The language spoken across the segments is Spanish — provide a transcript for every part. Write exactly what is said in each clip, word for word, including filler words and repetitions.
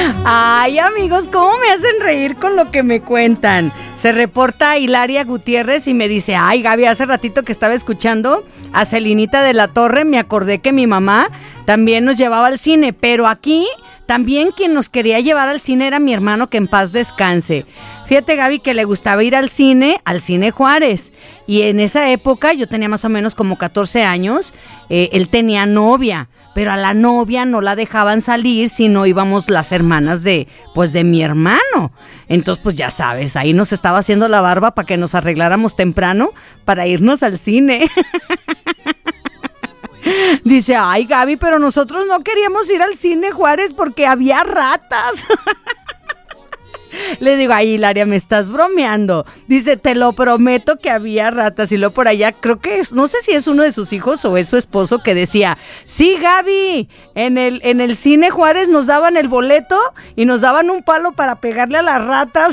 Ay, amigos, ¿cómo me hacen reír con lo que me cuentan? Se reporta Hilaria Gutiérrez y me dice, ay, Gaby, hace ratito que estaba escuchando a Celinita de la Torre, me acordé que mi mamá también nos llevaba al cine, pero aquí también quien nos quería llevar al cine era mi hermano, que en paz descanse. Fíjate, Gaby, que le gustaba ir al cine, al Cine Juárez, y en esa época, yo tenía más o menos como catorce años, eh, él tenía novia, pero a la novia no la dejaban salir si no íbamos las hermanas de, pues de mi hermano. Entonces, pues ya sabes, ahí nos estaba haciendo la barba para que nos arregláramos temprano para irnos al cine. Dice, ay, Gaby, pero nosotros no queríamos ir al Cine Juárez porque había ratas. Le digo, ay, Hilaria, me estás bromeando. Dice, te lo prometo que había ratas. Y luego por allá, creo que es, no sé si es uno de sus hijos o es su esposo, que decía, sí, Gaby, en el, en el Cine Juárez nos daban el boleto y nos daban un palo para pegarle a las ratas.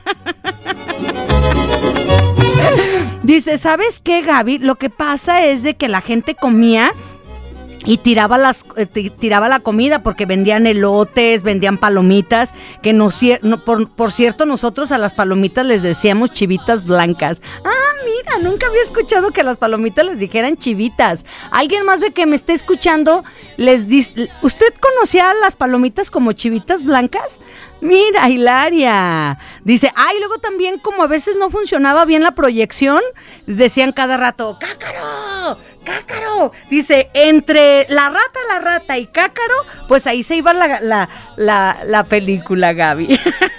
Dice, ¿sabes qué, Gaby? Lo que pasa es de que la gente comía y tiraba las eh, tiraba la comida porque vendían elotes, vendían palomitas, que no, no por, por cierto, nosotros a las palomitas les decíamos chivitas blancas. Ah, mira, nunca había escuchado que a las palomitas les dijeran chivitas. ¿Alguien más de que me esté escuchando les dice, usted conocía a las palomitas como chivitas blancas? Mira, Hilaria. Dice, ay, luego también como a veces no funcionaba bien la proyección, decían cada rato, ¡cácaro! ¡Cácaro! Dice, entre la rata, la rata y cácaro, pues ahí se iba la, la, la, la película, Gaby.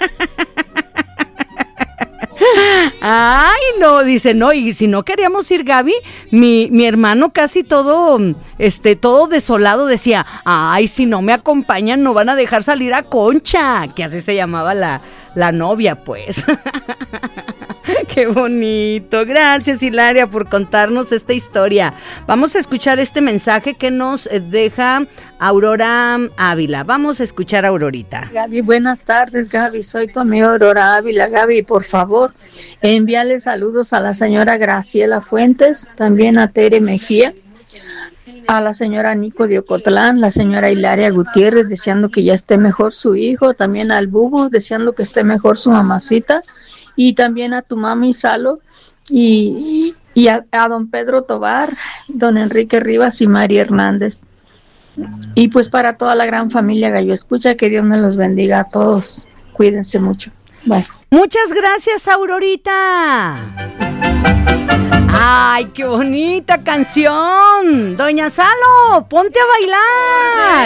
Ay, no, dice, no, y si no queríamos ir, Gaby, mi, mi hermano casi todo, este, todo desolado decía, ay, si no me acompañan no van a dejar salir a Concha, que así se llamaba la, la novia, pues. Qué bonito. Gracias, Hilaria, por contarnos esta historia. Vamos a escuchar este mensaje que nos deja Aurora Ávila. Vamos a escuchar a Aurorita. Gaby, buenas tardes, Gaby. Soy tu amiga Aurora Ávila. Gaby, por favor, envíale saludos a la señora Graciela Fuentes, también a Tere Mejía, a la señora Nico de Ocotlán, la señora Hilaria Gutiérrez, deseando que ya esté mejor su hijo, también al Bubo, deseando que esté mejor su mamacita, y también a tu mami Salo, y, y a, a don Pedro Tobar, don Enrique Rivas y María Hernández. Y pues para toda la gran familia Gallo Escucha, que Dios me los bendiga a todos. Cuídense mucho. Bye. Muchas gracias, Aurorita. ¡Ay, qué bonita canción! Doña Salo, ponte a bailar.